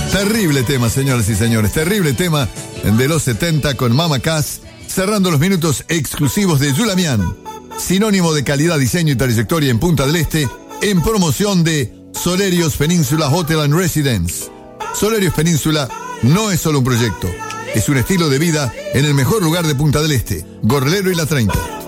Terrible tema, señoras y señores. Terrible tema de los 70 con Mama Cass, cerrando los minutos exclusivos de Julamian, sinónimo de calidad, diseño y trayectoria en Punta del Este, en promoción de Solerios Península Hotel and Residence. Solerios Península no es solo un proyecto, es un estilo de vida en el mejor lugar de Punta del Este, Gorlero y La 30.